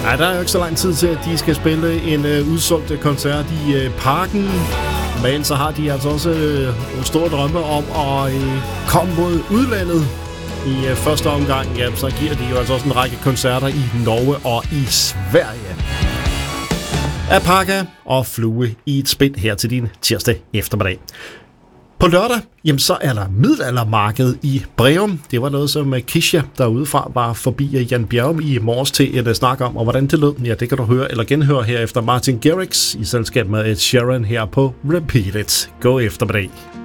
Nej, der er jo ikke så lang tid til, at de skal spille en udsolgt koncert i Parken. Men så har de altså også store drømme om at komme mod udlandet. I første omgang, ja, så giver de jo altså også en række koncerter i Norge og i Sverige. Apaka og Flue i et spind her til din tirsdag eftermiddag. På lørdag, jamen så er der middelaldermarked i Breum. Det var noget, som Kisha derudefra var forbi Jan Bjerrum i morges til et snak om, og hvordan det lød. Ja, det kan du høre eller genhøre her efter Martin Garrix i selskab med Ed Sheeran her på Repeat It. God eftermiddag.